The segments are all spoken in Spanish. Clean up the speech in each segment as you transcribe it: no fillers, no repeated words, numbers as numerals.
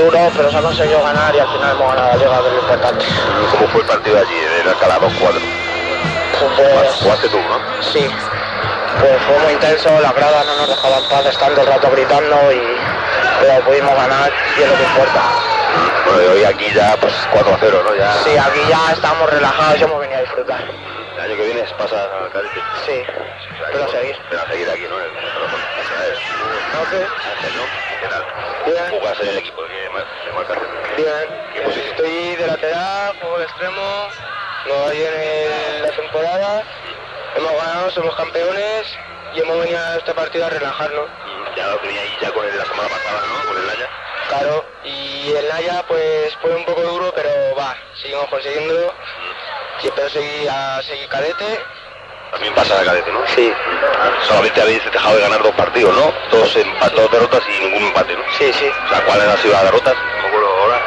duro, pero se ha conseguido ganar y al final hemos ganado la liga, que es lo importante. ¿Cómo fue el partido allí, en Alcalá 2-4? Pues, Jugaste tú, ¿no? sí, pues fue muy intenso, las gradas no nos dejaban paz, estando el rato gritando, pero pudimos ganar y es lo que importa. Bueno, y hoy aquí ya pues 4-0, ¿no? Ya... Sí, aquí ya estamos relajados y hemos venido a disfrutar. El año que viene pasa a cadete. Sí, pero a seguir. Pero a seguir aquí, ¿no? ¿Qué tal? Bien. ¿Jugas en el equipo de Marcate? Bien, pues estoy de lateral, juego de extremo, no hay en la temporada, hemos ganado, somos campeones y hemos venido a esta partida a relajarnos. Ya lo tenía ahí ya con la semana pasada, ¿no? Con el Naya. Claro, y el Naya pues fue un poco duro, pero va, seguimos consiguiéndolo. Y espero seguir cadete. También pasa a cadete, ¿no? Sí. Solamente habéis dejado de ganar 2 partidos, ¿no? 2 derrotas y ningún empate, ¿no? Sí, sí. O sea, ¿cuáles han sido las derrotas? No me acuerdo ahora.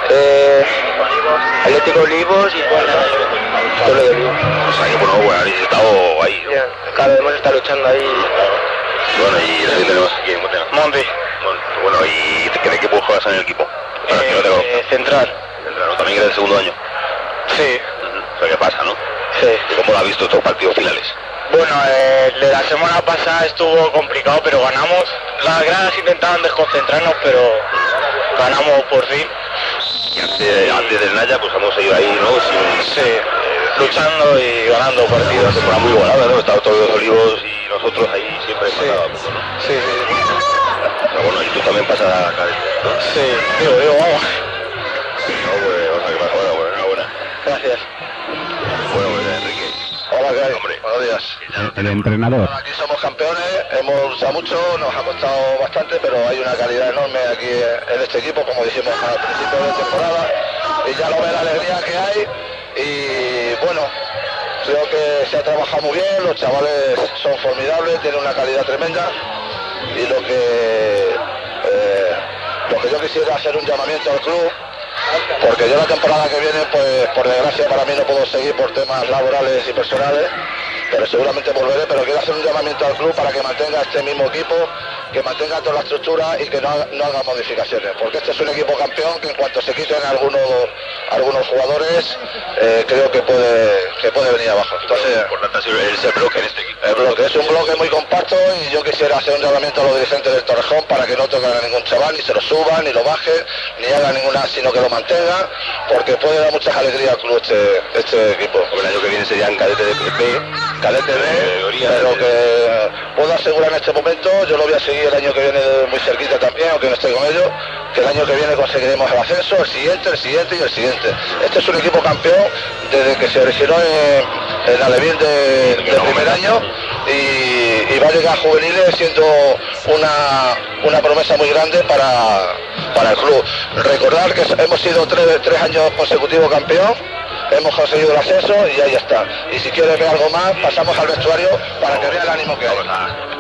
Atlético Olivos y Puebla. Solo de Olivos. O sea, que bueno, habéis estado ahí, ¿no? Bien. Claro, hemos estado luchando ahí. Bueno, y el siguiente tenemos aquí en Montena. Monte. Bueno, ¿y qué equipo juegas en el equipo? Para que no te conozca. Central. Central, ¿no? También eres el segundo año. Sí. O sea, ¿qué pasa, no? Sí. ¿Y cómo lo has visto estos partidos finales? Bueno, de la semana pasada estuvo complicado, pero ganamos. Las gradas intentaban desconcentrarnos, pero ganamos por fin. Y antes del Naya, pues hemos seguido ahí, ¿no? Luchando y ganando partidos. Temporada muy igualada, ¿no? Estaban todos los Olivos y nosotros ahí siempre pasábamos, ¿no? Sí, sí. Pero bueno, y tú también pasas a cadete, ¿no? Sí, digo, vamos. No, pues, o sea, que mejor, bueno, enhorabuena. Gracias. Bueno, pues Enrique. Hola, ¿qué hay? Hombre. Buenos días. El entrenador. Aquí somos campeones, hemos luchado mucho, nos ha costado bastante, pero hay una calidad enorme aquí en este equipo, como dijimos al principio de temporada, y ya lo ve la alegría que hay, y bueno, creo que se ha trabajado muy bien, los chavales son formidables, tienen una calidad tremenda, y lo que yo quisiera hacer un llamamiento al club, porque yo la temporada que viene, pues por desgracia para mí no puedo seguir por temas laborales y personales, pero seguramente volveré, pero quiero hacer un llamamiento al club para que mantenga este mismo equipo, que mantenga toda la estructura y que no haga modificaciones, porque este es un equipo campeón que en cuanto se quiten algunos jugadores, creo que puede venir abajo. Entonces, lo importante es el bloque en este equipo. el bloque es un bloque muy compacto y yo quisiera hacer un llamamiento a los dirigentes del Torrejón para que no toquen a ningún chaval, ni se lo suban, ni lo bajen, ni hagan ninguna, sino que lo mantengan, porque puede dar muchas alegrías al club este equipo. El año que viene serían cadete de B, Cadete B, pero que puedo asegurar en este momento, yo lo voy a seguir el año que viene muy cerquita también, aunque no estoy con ellos, que el año que viene conseguiremos el ascenso, el siguiente y el siguiente. Este es un equipo campeón desde que se originó en Alevín de primer año y va a llegar a juveniles siendo una promesa muy grande para el club. Recordar que hemos sido tres años consecutivos campeón, hemos conseguido el ascenso y ahí está. Y si quieres ver algo más, pasamos al vestuario para que vea el ánimo que hay.